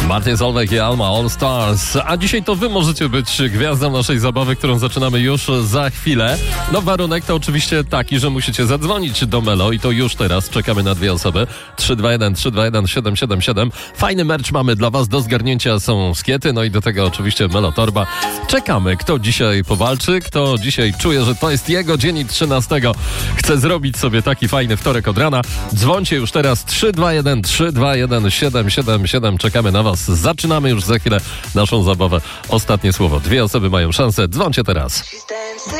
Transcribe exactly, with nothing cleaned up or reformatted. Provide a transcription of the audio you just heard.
Martin Solveig i Alma All Stars. A dzisiaj to wy możecie być gwiazdą naszej zabawy, którą zaczynamy już za chwilę. No warunek to oczywiście taki, że musicie zadzwonić do Melo i to już teraz. Czekamy na dwie osoby. trzy dwa jeden trzy dwa jeden siedem siedem siedem. Fajny merch mamy dla was. Do zgarnięcia są skiety, no i do tego oczywiście Melo Torba. Czekamy, kto dzisiaj powalczy, kto dzisiaj czuje, że to jest jego dzień i trzynastego chce zrobić sobie taki fajny wtorek od rana. Dzwońcie już teraz trzy dwa jeden trzy dwa jeden siedem siedem siedem. Czekamy na was. Zaczynamy już za chwilę naszą zabawę. Ostatnie słowo. Dwie osoby mają szansę. Dzwońcie teraz.